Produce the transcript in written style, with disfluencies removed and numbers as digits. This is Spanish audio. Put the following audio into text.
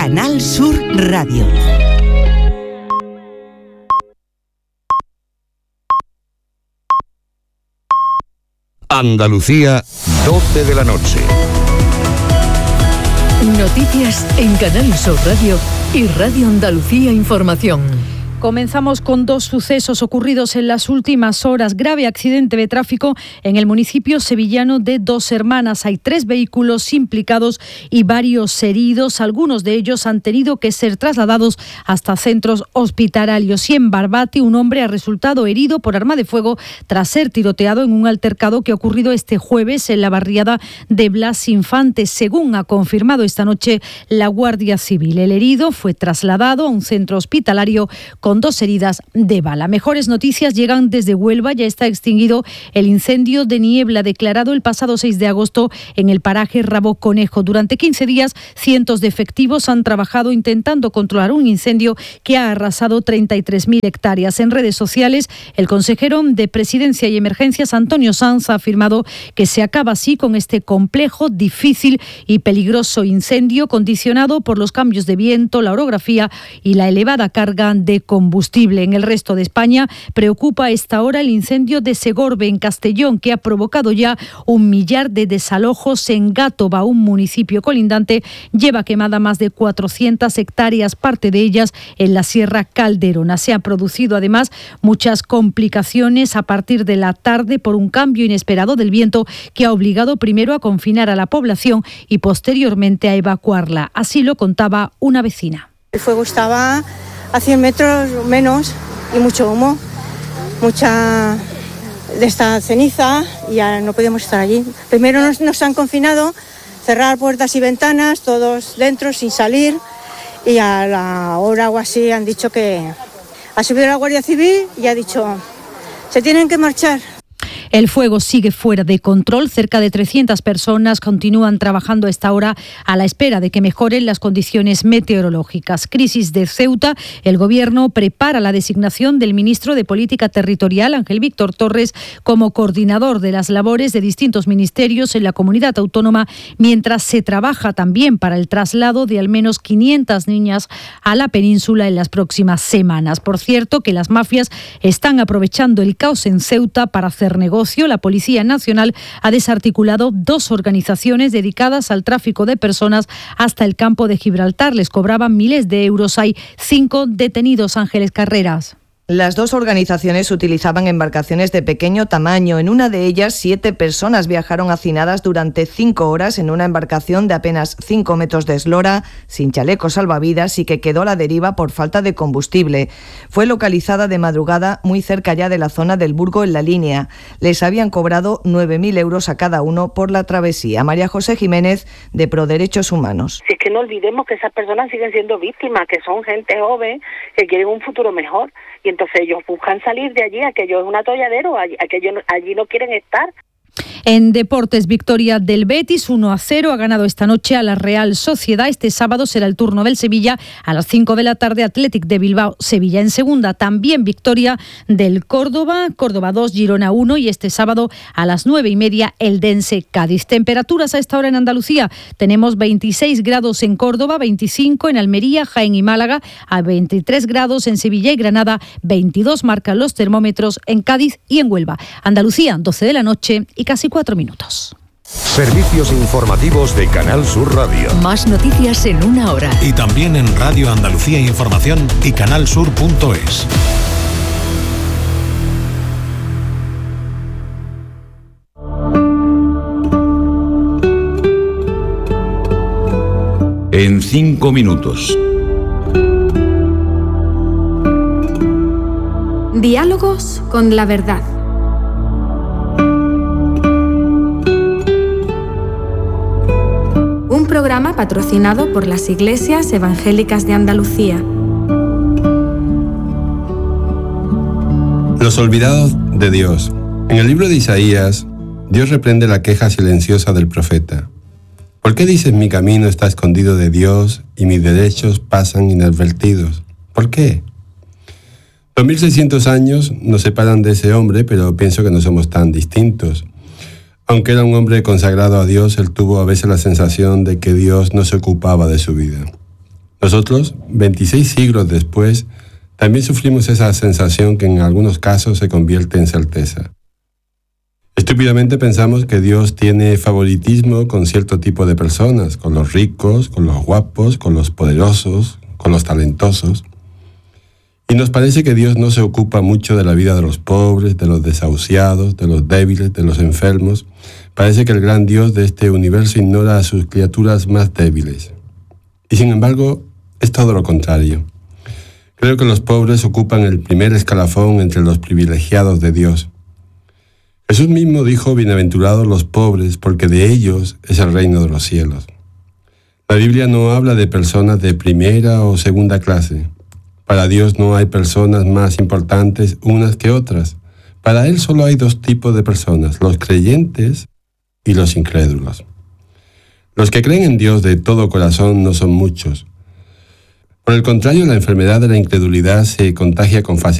Canal Sur Radio. Andalucía, 12 de la noche. Noticias en Canal Sur Radio y Radio Andalucía Información. Comenzamos con dos sucesos ocurridos en las últimas horas. Grave accidente de tráfico en el municipio sevillano de Dos Hermanas. Hay 3 vehículos implicados y varios heridos. Algunos de ellos han tenido que ser trasladados hasta centros hospitalarios. Y en Barbate, un hombre ha resultado herido por arma de fuego tras ser tiroteado en un altercado que ha ocurrido este jueves en la barriada de Blas Infante, según ha confirmado esta noche la Guardia Civil. El herido fue trasladado a un centro hospitalario con 2 heridas de bala. Mejores noticias llegan desde Huelva. Ya está extinguido el incendio de niebla declarado el pasado 6 de agosto en el paraje Rabo Conejo. Durante 15 días, cientos de efectivos han trabajado intentando controlar un incendio que ha arrasado 33.000 hectáreas. En redes sociales, el consejero de Presidencia y Emergencias, Antonio Sanz, ha afirmado que se acaba así con este complejo, difícil y peligroso incendio condicionado por los cambios de viento, la orografía y la elevada carga de combustible. En el resto de España preocupa a esta hora el incendio de Segorbe en Castellón, que ha provocado ya 1 millar de desalojos. En Gátova, un municipio colindante, lleva quemada más de 400 hectáreas, parte de ellas en la Sierra Calderona. Se han producido además muchas complicaciones a partir de la tarde por un cambio inesperado del viento que ha obligado primero a confinar a la población y posteriormente a evacuarla. Así lo contaba una vecina. El fuego estaba a 100 metros menos y mucho humo, mucha de esta ceniza, y ya no podíamos estar allí. Primero nos han confinado, cerrar puertas y ventanas, todos dentro sin salir, y a la hora o así han dicho que ha subido la Guardia Civil y ha dicho se tienen que marchar. El fuego sigue fuera de control. Cerca de 300 personas continúan trabajando a esta hora a la espera de que mejoren las condiciones meteorológicas. Crisis de Ceuta. El Gobierno prepara la designación del ministro de Política Territorial, Ángel Víctor Torres, como coordinador de las labores de distintos ministerios en la comunidad autónoma, mientras se trabaja también para el traslado de al menos 500 niñas a la península en las próximas semanas. Por cierto, que las mafias están aprovechando el caos en Ceuta para hacer negocio. La Policía Nacional ha desarticulado 2 organizaciones dedicadas al tráfico de personas hasta el campo de Gibraltar. Les cobraban miles de euros. Hay 5 detenidos. Ángeles Carreras. Las 2 organizaciones utilizaban embarcaciones de pequeño tamaño. En una de ellas, 7 personas viajaron hacinadas durante 5 horas en una embarcación de apenas 5 metros de eslora, sin chalecos salvavidas y que quedó a la deriva por falta de combustible. Fue localizada de madrugada muy cerca ya de la zona del Burgo en La Línea. Les habían cobrado 9.000 euros a cada uno por la travesía. María José Jiménez, de Proderechos Humanos. Si es que no olvidemos que esas personas siguen siendo víctimas, que son gente joven, que quieren un futuro mejor. Y entonces ellos buscan salir de allí, aquello es un atolladero, allí no quieren estar. En deportes, victoria del Betis 1-0, ha ganado esta noche a la Real Sociedad. Este sábado será el turno del Sevilla a las 5 de la tarde, Athletic de Bilbao, Sevilla. En segunda, también victoria del Córdoba 2, Girona 1, y este sábado a las 9:30 Eldense Cádiz. Temperaturas a esta hora en Andalucía: tenemos 26 grados en Córdoba, 25 en Almería, Jaén y Málaga, a 23 grados en Sevilla y Granada, 22 marcan los termómetros en Cádiz y en Huelva. Andalucía, 12 de la noche y casi 4 minutos. Servicios informativos de Canal Sur Radio. Más noticias en 1 hora. Y también en Radio Andalucía Información y canalsur.es. En 5 minutos. Diálogos con la verdad. Un programa patrocinado por las Iglesias Evangélicas de Andalucía. Los olvidados de Dios. En el libro de Isaías, Dios reprende la queja silenciosa del profeta. ¿Por qué dices mi camino está escondido de Dios y mis derechos pasan inadvertidos? ¿Por qué? 2600 años nos separan de ese hombre, pero pienso que no somos tan distintos. Aunque era un hombre consagrado a Dios, él tuvo a veces la sensación de que Dios no se ocupaba de su vida. Nosotros, 26 siglos después, también sufrimos esa sensación que en algunos casos se convierte en certeza. Estúpidamente pensamos que Dios tiene favoritismo con cierto tipo de personas, con los ricos, con los guapos, con los poderosos, con los talentosos. Y nos parece que Dios no se ocupa mucho de la vida de los pobres, de los desahuciados, de los débiles, de los enfermos. Parece que el gran Dios de este universo ignora a sus criaturas más débiles. Y sin embargo, es todo lo contrario. Creo que los pobres ocupan el primer escalafón entre los privilegiados de Dios. Jesús mismo dijo: bienaventurados los pobres, porque de ellos es el reino de los cielos. La Biblia no habla de personas de primera o segunda clase. Para Dios no hay personas más importantes unas que otras. Para Él solo hay dos tipos de personas: los creyentes y los incrédulos. Los que creen en Dios de todo corazón no son muchos. Por el contrario, la enfermedad de la incredulidad se contagia con facilidad.